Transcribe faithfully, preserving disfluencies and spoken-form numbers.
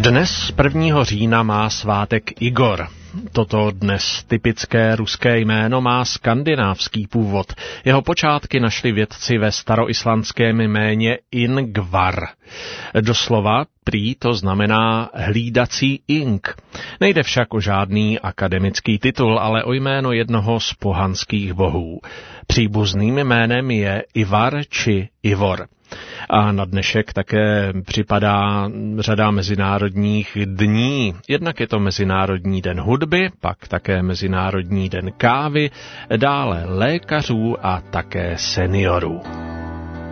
Dnes prvního října má svátek Igor. Toto dnes typické ruské jméno má skandinávský původ. Jeho počátky našli vědci ve staroislandském jméně Ingvar. Doslova prý to znamená hlídací ink. Nejde však o žádný akademický titul, ale o jméno jednoho z pohanských bohů. Příbuzným jménem je Ivar či Ivor. A na dnešek také připadá řada mezinárodních dní. Jednak je to Mezinárodní den hudby, pak také Mezinárodní den kávy, dále lékařů a také seniorů.